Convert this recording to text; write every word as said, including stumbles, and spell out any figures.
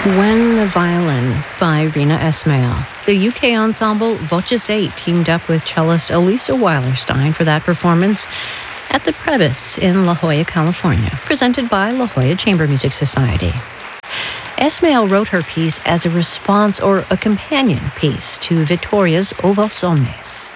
When the Violin by Rina Ismail. The U K ensemble Voces eight teamed up with cellist Elisa Weilerstein for that performance at the Prebys in La Jolla, California, presented by La Jolla Chamber Music Society. Ismail wrote her piece as a response or a companion piece to Victoria's O Vos Omnes.